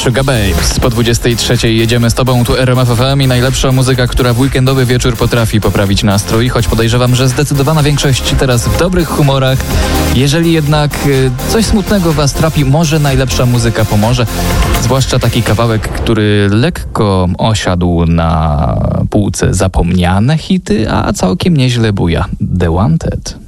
Sugar Babes. Po 23 jedziemy z tobą, tu RMF FM i najlepsza muzyka, która w weekendowy wieczór potrafi poprawić nastrój, choć podejrzewam, że zdecydowana większość teraz w dobrych humorach. Jeżeli jednak coś smutnego was trapi, może najlepsza muzyka pomoże. Zwłaszcza taki kawałek, który lekko osiadł na półce zapomniane hity, a całkiem nieźle buja. The Wanted.